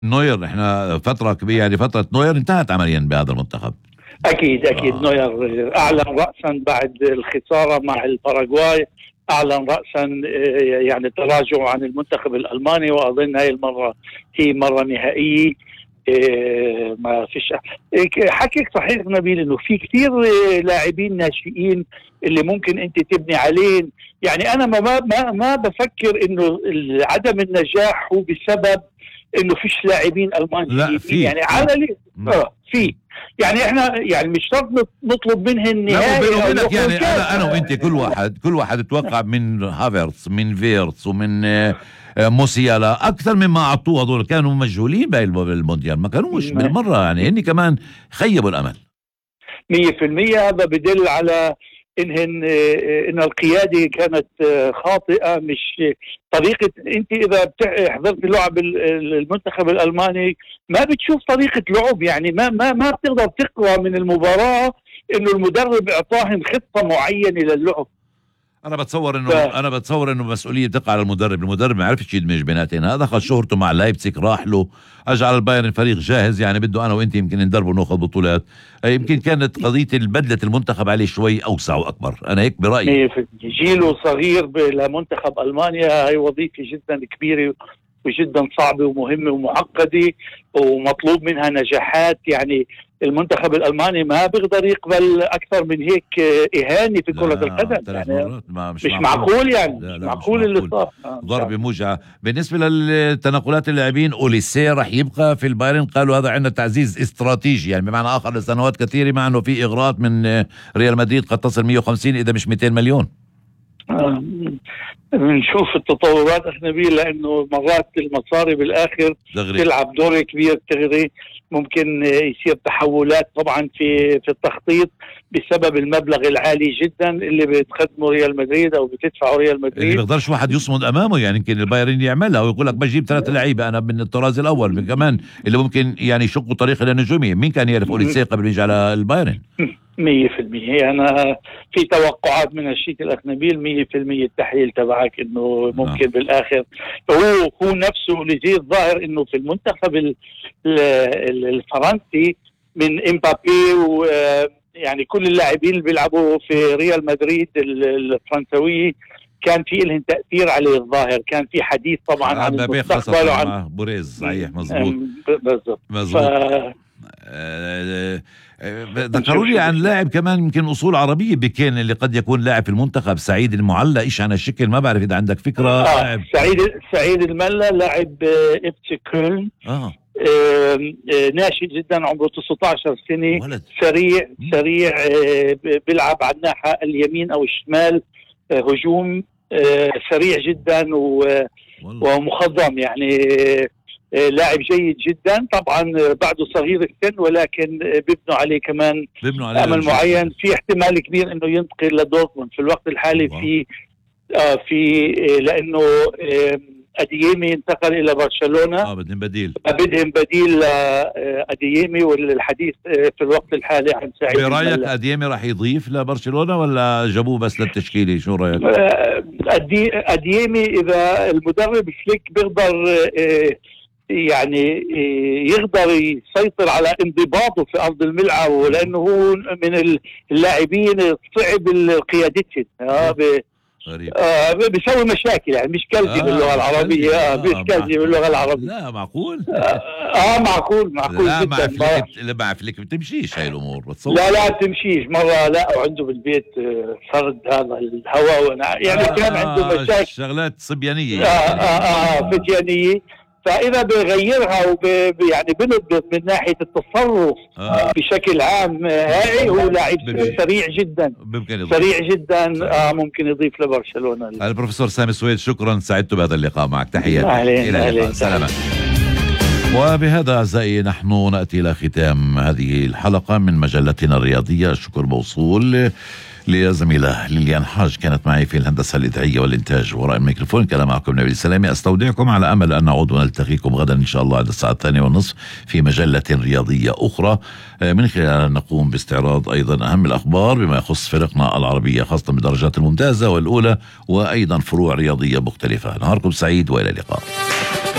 نوير احنا فترة كبيرة، يعني فترة نوير انتهت عمليا بهذا المنتخب. أكيد نوير أعلن رأسا بعد الخسارة مع الباراغواي، أعلن رأسا يعني تراجع عن المنتخب الألماني، وأظن هاي المرة هي مرة نهائية. ما فيش حكيك صحيح نبيل انه في كثير لاعبين ناشئين اللي ممكن انت تبني عليه. يعني انا ما بفكر انه عدم النجاح هو بسبب انه فيش لاعبين المان جيدين، يعني على في يعني احنا يعني مش شرط نطلب منه النهائي. يعني انا وانت كل واحد اتوقع من هافرتس من فيرتس ومن موسيالا اكثر مما اعطوه. هذول كانوا مجهولين بالمونديال، ما كانوش بالمره، يعني اني كمان خيبوا الامل 100%. هذا بدل على ان القياده كانت خاطئه، مش طريقه. انت اذا حضرت لعب المنتخب الالماني ما بتشوف طريقه لعب، يعني ما بتقدر تقرا من المباراه انه المدرب اعطاهم خطه معينه للعب. انا بتصور انه مسؤوليه تقع على المدرب ما عرفش يدمج بيناتين. هذا اخذ شهرته مع لايبزيج، راح له اجعل البايرن فريق جاهز، يعني بده انا وانت يمكن ندربه وناخذ بطولات. يمكن كانت قضيه البدله المنتخب عليه شوي اوسع واكبر، انا هيك برايي. جيله صغير لمنتخب المانيا، هاي وظيفه جدا كبيره وجدا صعبه ومهمه ومعقده ومطلوب منها نجاحات. يعني المنتخب الألماني ما بيقدر يقبل أكثر من هيك إهانة في كرة القدم. يعني مش معقول، يعني مش معقول اللي صار. ضربة موجعة. بالنسبة للتنقلات اللاعبين، أوليسيه رح يبقى في البايرن، قالوا هذا عندنا تعزيز استراتيجي، يعني بمعنى آخر لسنوات كثيرة، مع أنه في إغراءات من ريال مدريد قد تصل 150 إذا مش 200 مليون. بنشوف التطورات نبيل، لانه مرات المصاري بالاخر تلعب دور كبير، تغري. ممكن يصير تحولات طبعا في التخطيط بسبب المبلغ العالي جدا اللي بتقدمه ريال مدريد او بتدفعه ريال مدريد، اللي بيقدرش واحد يصمد امامه. يعني يمكن البايرن يعملها ويقول لك بجيب 3 لعيبه انا من الطراز الاول من كمان اللي ممكن يعني يشقوا طريق للنجوميه. مين كان يعرف أوليسيه قبل يجي على البايرن؟ 100%. أنا في توقعات من الشيك الأخ نبيل 100% التحليل تبعك إنه ممكن بالآخر هو نفسه اللي جه الظاهر إنه في المنتخب الفرنسي من إمبابي ويعني كل اللاعبين اللي بيلعبوا في ريال مدريد الفرنسوي كان في لهم تأثير عليه الظاهر. كان في حديث طبعا عن المستقبل وعن بوريز. صحيح، مظبوط بالضبط. ذكروا لي عن لاعب كمان يمكن أصول عربية بكين اللي قد يكون لاعب في المنتخب، سعيد المعلى. إيش عن الشكل؟ ما بعرف إذا عندك فكرة. سعيد المعلى لاعب FC كولن، ناشئ جدا، عمره 19 سنة ولد. سريع بيلعب على الناحية اليمين أو الشمال، هجوم سريع جدا ومخضرم. يعني لاعب جيد جدا. طبعا بعده صغير السن، ولكن بيبنوا عليه كمان امل معين. في احتمال كبير انه ينتقل لدورتموند في الوقت الحالي. في لانه أدييمي انتقل الى برشلونة، بدهم بديل لأدييمي، والحديث في الوقت الحالي عن سعيد. برأيك أدييمي راح يضيف لبرشلونة ولا جابوه بس للتشكيلة؟ شو رأيك؟ أدييمي اذا المدرب فليك بيقدر يعني يقدر يسيطر على انضباطه في أرض الملعب، ولأنه هو من اللاعبين صعب قيادتهم. بيسوي مشاكل، يعني مش كلبي باللغة العربية. مش كلبي باللغة العربية. لا معقول. معقول لا جدا. مع فليك بتمشيش هاي الأمور. لا بتمشيش. مرة لا عنده بالبيت فرد هذا الهواء، يعني كان عنده مشاكل، شغلات صبيانية فتيانية. فإذا بغيرها يعني بنضبط من ناحية التصرف بشكل عام. هاي هو لاعب سريع جدا، ممكن يضيف لبرشلونة. البروفيسور سامي سويد، شكرا، سعدت بهذا اللقاء معك. تحياتي إلى اللقاء. سلام. وبهذا أعزائي نحن نأتي إلى ختام هذه الحلقة من مجلتنا الرياضية. الشكر موصول لزميلة ليليان حاج، كانت معي في الهندسة الإذاعية والإنتاج، وراء الميكروفون كان معكم نبيل السلامي. أستودعكم على أمل أن نعود ونلتقيكم غدا إن شاء الله عند الساعة 2:30 في مجلة رياضية أخرى، من خلال نقوم باستعراض أيضا أهم الأخبار بما يخص فرقنا العربية، خاصة بالدرجات الممتازة والأولى، وأيضا فروع رياضية مختلفة. نهاركم سعيد وإلى اللقاء.